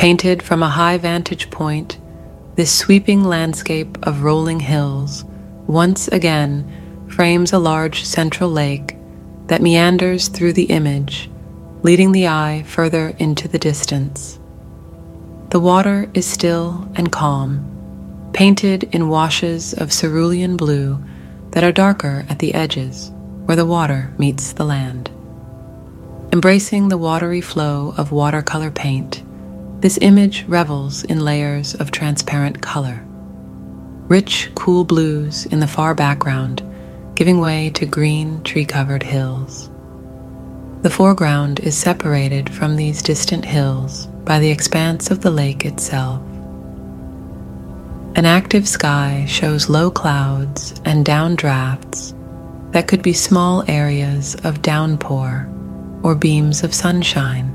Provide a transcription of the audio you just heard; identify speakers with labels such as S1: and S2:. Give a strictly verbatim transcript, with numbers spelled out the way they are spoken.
S1: Painted from a high vantage point, this sweeping landscape of rolling hills once again frames a large central lake that meanders through the image, leading the eye further into the distance. The water is still and calm, painted in washes of cerulean blue that are darker at the edges where the water meets the land. Embracing the watery flow of watercolor paint, this image revels in layers of transparent color. Rich, cool blues in the far background, giving way to green, tree-covered hills. The foreground is separated from these distant hills by the expanse of the lake itself. An active sky shows low clouds and downdrafts that could be small areas of downpour or beams of sunshine.